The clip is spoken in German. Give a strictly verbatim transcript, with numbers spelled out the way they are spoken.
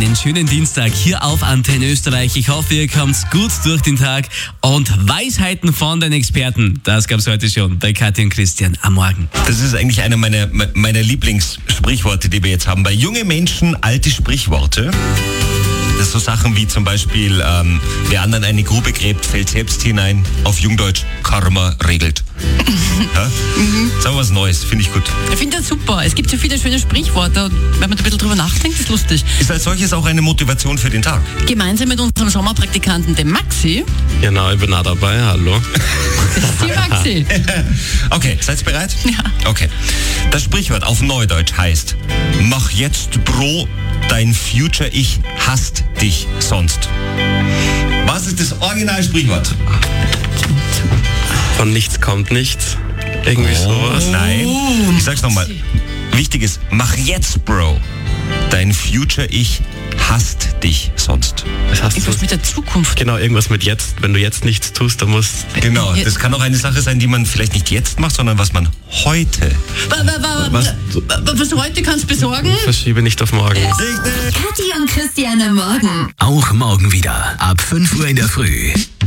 Einen schönen Dienstag hier auf Antenne Österreich. Ich hoffe, ihr kommt gut durch den Tag. Und Weisheiten von den Experten, das gab es heute schon bei Kathi und Christian am Morgen. Das ist eigentlich einer meiner, meiner Lieblingssprichworte, die wir jetzt haben. Bei jungen Menschen alte Sprichworte. Das sind so Sachen wie zum Beispiel, ähm, wer anderen eine Grube gräbt, fällt selbst hinein. Auf Jungdeutsch, Karma regelt. Ja? Mhm. Sagen wir was Neues, finde ich gut. Ich finde das super. Es gibt so viele schöne Sprichworte. Und wenn man ein bisschen drüber nachdenkt, ist lustig. Ist als solches auch eine Motivation für den Tag. Gemeinsam mit unserem Sommerpraktikanten, dem Maxi. Genau, ich bin auch dabei. Hallo. Das ist die Maxi. Okay, seid ihr bereit? Ja. Okay. Das Sprichwort auf Neudeutsch heißt: Mach jetzt, Bro, dein Future-Ich hasst dich sonst. Was ist das Original-Sprichwort? Von nichts kommt nichts. Irgendwie oh, sowas. Nein. Ich sag's nochmal. Wichtig ist, mach jetzt, Bro. Dein Future-Ich hasst dich sonst. Das heißt, Irgendwas mit der Zukunft. Genau, irgendwas mit jetzt. Wenn du jetzt nichts tust, dann musst... Genau, das kann auch eine Sache sein, die man vielleicht nicht jetzt macht, sondern was man heute... Was, was heute kannst du besorgen? Verschiebe nicht auf morgen. Kathi und Christian am Morgen. Auch morgen wieder ab fünf Uhr in der Früh.